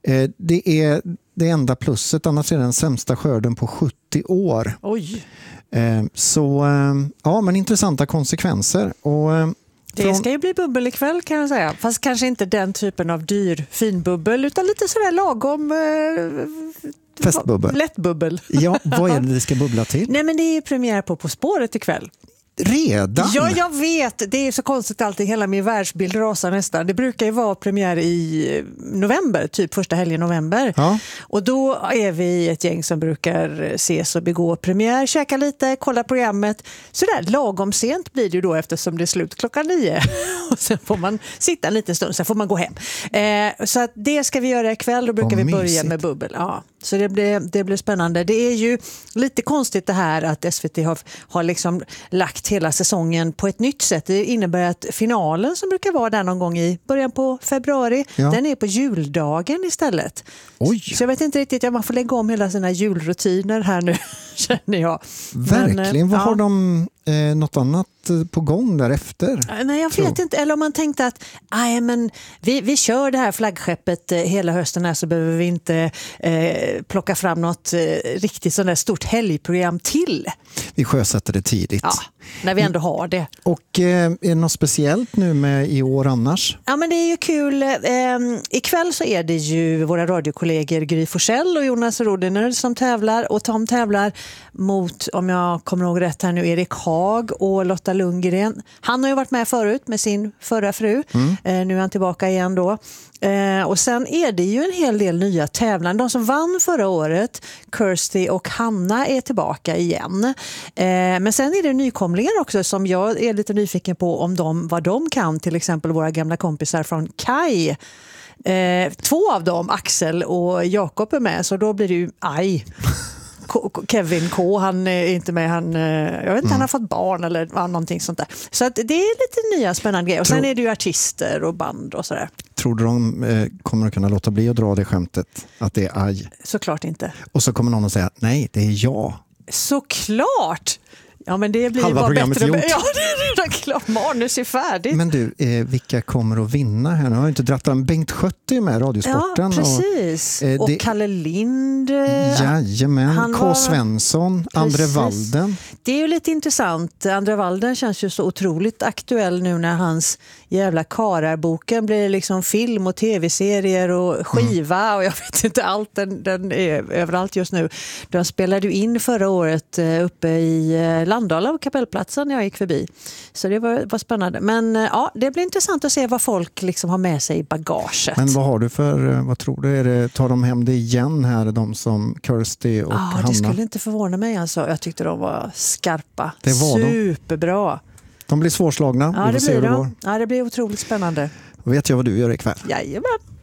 Det är det enda plusset, annars är det den sämsta skörden på 70 år. Oj. Men intressanta konsekvenser. Och det ska ju bli bubbel ikväll kan jag säga. Fast kanske inte den typen av dyr finbubbel utan lite sådär lagom festbubbel. Lättbubbel. Ja, vad är det ska bubbla till? Nej, men det är ju premiär på Spåret ikväll. Redan? Ja, jag vet. Det är så konstigt allting. Hela min världsbild rasar nästan. Det brukar ju vara premiär i november, typ första helgen november. Ja. Och då är vi ett gäng som brukar ses och begå premiär, käka lite, kolla programmet. Så där lagom sent blir det ju då eftersom det är slut 9:00. Och sen får man sitta en liten stund, sen får man gå hem. Så att det ska vi göra ikväll. Då brukar vi börja med bubbel. Ja. Så det blir spännande. Det är ju lite konstigt det här att SVT har liksom lagt hela säsongen på ett nytt sätt. Det innebär att finalen som brukar vara där någon gång i början på februari, den är på juldagen istället. Oj. Så jag vet inte riktigt, man får lägga om hela sina julrutiner här nu, känner jag. Verkligen, vad har de något annat på gång därefter? Nej, jag vet inte. Eller om man tänkte att vi kör det här flaggskeppet hela hösten här, så behöver vi inte plocka fram något riktigt sån där stort helgprogram till. Vi sjösätter det tidigt. Ja, när vi ändå har det. Och är det något speciellt nu med i år annars? Ja, men det är ju kul. Ikväll så är det ju våra radiokollegor Gry Forssell och Jonas Rodiner som tävlar. Och Tom tävlar mot, om jag kommer ihåg rätt här nu, Erik Haag och Lotta Lundgren. Han har ju varit med förut med sin förra fru. Nu är han tillbaka igen då. Och sen är det ju en hel del nya tävlare. De som vann förra året, Kirsty och Hanna, är tillbaka igen. Men sen är det nykomlingar också som jag är lite nyfiken på om vad de kan. Till exempel våra gamla kompisar från Kai. 2 av dem, Axel och Jakob, är med. Så då blir det ju Kevin K, han är inte med, jag vet inte, han har fått barn eller någonting sånt där. Så att det är lite nya spännande grejer. Och sen är det ju artister och band och sådär. Tror du de kommer att kunna låta bli att dra det skämtet att det är aj? Såklart inte. Och så kommer någon att säga, nej, det är jag. Såklart! Ja, men det blir halva bara programmet bättre. gjort. Ja, det är redan klart. Manus är färdigt. Men du, vilka kommer att vinna här? Nu har jag inte dratt fram. Bengt Schött är med i Radiosporten. Ja, precis. Och Kalle Lind. Jajamän. K. Svensson. Precis. Andre Walden. Det är ju lite intressant. Andre Walden känns ju så otroligt aktuell nu när hans jävla Kararboken blir liksom film och tv-serier och skiva och jag vet inte allt. Den är överallt just nu. De spelade ju in förra året uppe i Landala och Kapellplatsen när jag gick förbi. Så det var spännande. Men ja, det blir intressant att se vad folk liksom har med sig i bagaget. Men vad har du för, vad tror du? Tar de hem det igen här, de som Kirsty och Hanna? Det skulle inte förvåna mig alltså. Jag tyckte de var skarpa. Det var superbra. De blir svårslagna. Ja, det blir de. Ja, det blir otroligt spännande. Vet jag vad du gör ikväll? Jajamän.